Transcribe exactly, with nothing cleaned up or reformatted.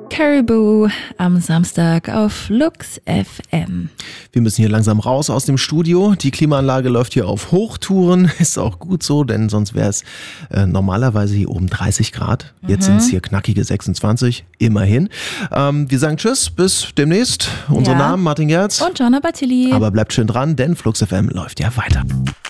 Caribou am Samstag auf Lux F M. Wir müssen hier langsam raus aus dem Studio. Die Klimaanlage läuft hier auf Hochtouren. Ist auch gut so, denn sonst wäre es äh, normalerweise hier oben dreißig Grad. Jetzt mhm. sind es hier knackige sechsundzwanzig, immerhin. Ähm, wir sagen Tschüss, bis demnächst. Unsere ja. Namen Martin Gerz und Joanna Battili. Aber bleibt schön dran, denn Flux F M läuft ja weiter.